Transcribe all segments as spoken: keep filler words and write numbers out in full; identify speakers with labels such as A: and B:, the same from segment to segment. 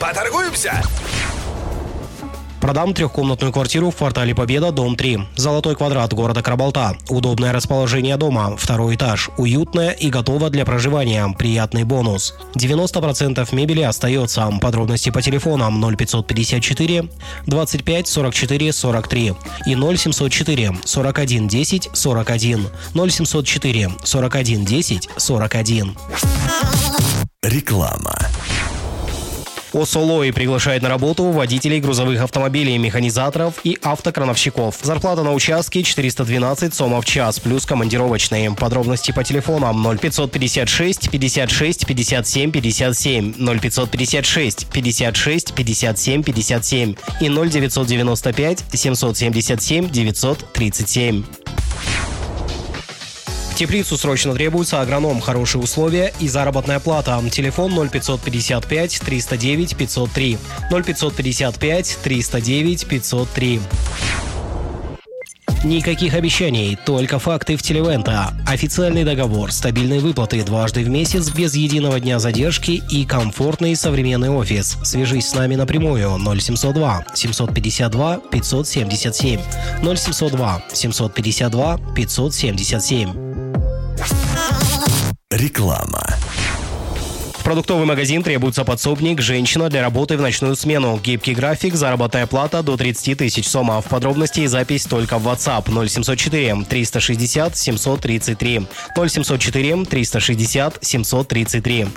A: Поторгуемся?
B: Продам трехкомнатную квартиру в квартале Победа, дом три. Золотой квадрат города Карабалта. Удобное расположение дома. Второй этаж. Уютное и готово для проживания. Приятный бонус. девяносто процентов мебели остается. Подробности по телефонам ноль пятьсот пятьдесят четыре двадцать пять сорок четыре сорок три и ноль семьсот четыре сорок один десять сорок один. ноль семьсот четыре сорок один десять сорок один.
A: Реклама.
B: ОСОЛОИ приглашает на работу водителей грузовых автомобилей, механизаторов и автокрановщиков. Зарплата на участке четыреста двенадцать сомов в час, плюс командировочные. Подробности по телефонам ноль пятьсот пятьдесят шесть пятьдесят шесть пятьдесят семь пятьдесят семь, ноль пятьсот пятьдесят шесть пятьдесят шесть пятьдесят семь пятьдесят семь и ноль девятьсот девяносто пять семьсот семьдесят семь девятьсот тридцать семь. В Теплицу срочно требуется агроном, хорошие условия и заработная плата. Телефон ноль пятьсот пятьдесят пять триста девять пятьсот три, ноль пятьсот пятьдесят пять триста девять пятьсот три. Никаких обещаний, только факты в Телевента. Официальный договор, стабильные выплаты дважды в месяц без единого дня задержки и комфортный современный офис. Свяжись с нами напрямую ноль семьсот два семьсот пятьдесят два пятьсот семьдесят семь, ноль семьсот два семьсот пятьдесят два пятьсот семьдесят семь.
A: Реклама.
B: В продуктовый магазин требуется подсобник, женщина для работы в ночную смену. Гибкий график, заработная плата до тридцать тысяч сомов. Подробности и запись только в WhatsApp ноль семьсот четыре триста шестьдесят семьсот тридцать три, ноль семьсот четыре триста шестьдесят семьсот тридцать три.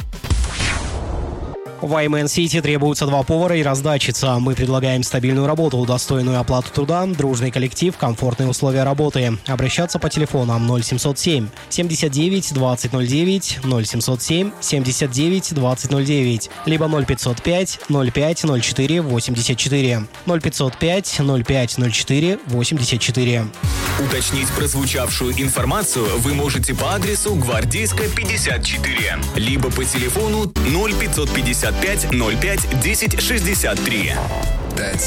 B: В Аймен Сити требуются два повара и раздатчица. Мы предлагаем стабильную работу, достойную оплату труда, дружный коллектив, комфортные условия работы. Обращаться по телефонам ноль семьсот семь семьдесят девять двадцать ноль девять, ноль семьсот семь семьдесят девять двадцать ноль девять, либо ноль пятьсот пять ноль пять ноль четыре восемьдесят четыре, ноль пятьсот пять ноль пять ноль четыре восемьдесят четыре.
C: Уточнить прозвучавшую информацию вы можете по адресу Гвардейская, пятьдесят четыре, либо по телефону ноль пятьсот пятьдесят пять ноль пять десять шестьдесят три.